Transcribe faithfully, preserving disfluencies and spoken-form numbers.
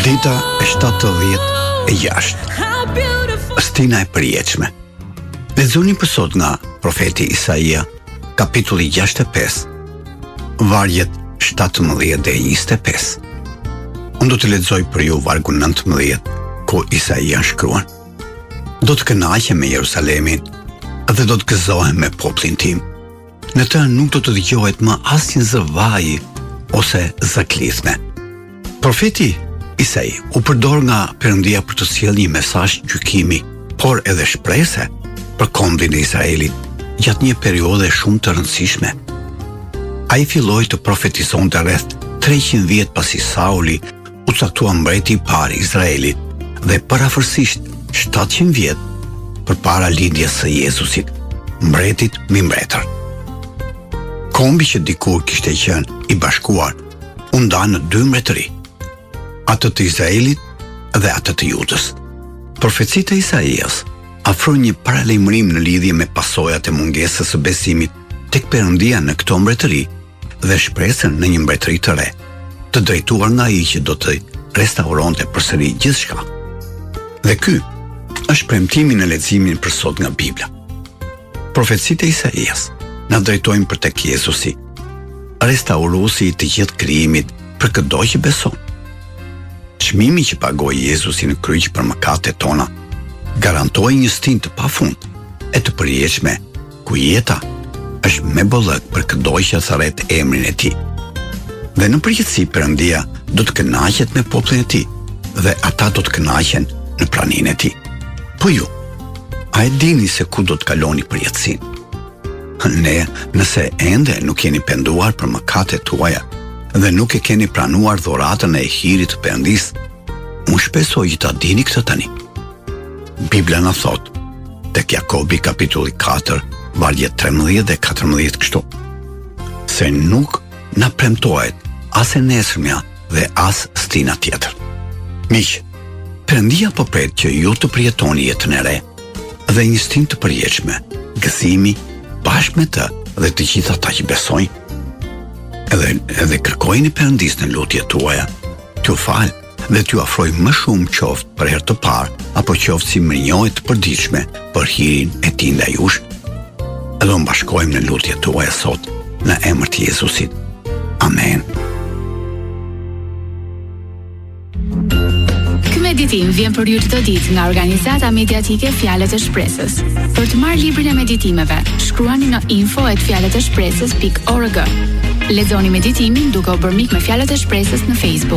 Dita e shtatëdhjetë e gjashtë. Stina e përjetshme. Lexoni për sot nga profeti Isaia, kapitulli gjashtëdhjetë e pesë, vargjet shtatëmbëdhjetë deri njëzet e pesë. Unë do të lexoj për ju vargun nëntëmbëdhjetë, ku Isaia shkruan: Do të kënaqem me Jerusalemin dhe do të gëzohem me popullin tim. Në të nuk do të dëgjohet më asnjë zë vaji ose zë klithme. Profeti Isai u përdor nga Perëndia për të sjellë një mesazh gjykimi, por edhe shprese për kombin e Izraelit gjatë një periudhe shumë të rëndësishme. Ai filloi të profetizonte rreth treqind vjet pasi Sauli u caktua mbreti i parë i Izraelit dhe parafërsisht shtatëqind vjet përpara lindjes së Jezusit, mbretit mbi mbretër. Kombi që dikur kishte qenë i bashkuar u nda në dy mbretëri, atë të Izraelit dhe atë të Judës. Profecitë e Isaias afrojnë një paralajmërim në lidhje me pasojat e mungesës së besimit tek Perëndia në këto mbretëri dhe shpresën në një mbretëri të re, të drejtuar nga ai që do të restauronte përsëri gjithçka. Dhe ky është premtimi në leximin për sot nga Bibla. Profecitë e Isaias na drejtojnë për tek Jezusi, restauruesi i të gjithë krijimit për çdo që beson. Çmimi që pagoi Jezusi në kryq për mëkatet tona garantoi një stinë të pafund e të përjetshme, ku jeta është me bollëk për çdo që thret emrin e tij. Dhe në përgjithësi Perëndia do të kënaqet me popullin e tij dhe ata do të kënaqen në praninë e tij. Po ju, a e dini se ku do të kaloni përjetësinë? Ne, nëse ende nuk jeni penduar për mëkatet tuaja dhe nuk e keni pranuar dhuratën e hirit të Perëndisë, unë shpresoj që ta dini këtë tani. Bibla na thot tek Jakobi kapitulli katër, vargjet tremëdhjetë dhe katërmbëdhjetë kështu: se nuk na premtohet as e nesërmja dhe as stina tjetër. Miq, Perëndia po pret që ju të përjetoni jetën e re dhe një stinë të përjetshme, gëzimi bashkë me të dhe të gjithë ata që besojnë. Edhe, edhe kërkojini Perëndisë në lutjet tuaja, t'ju fal dhe t'ju afroj më shumë qoftë për herë të parë apo qoftë si mirënjohje të përditshme për hirin e tij ndaj jush. Edhe unë bashkohem në lutjet tuaja sot në emër të Jezusit. Amen. Ky meditim vjen për ju çdo ditë nga organizata mediatike Fjalët e Shpresës. Për të marrë librin e meditimeve, shkruani në info at fjalët e shpresës pikë org. Lexoni meditimin duke u bërë mik me Fjalët e Shpresës në Facebook.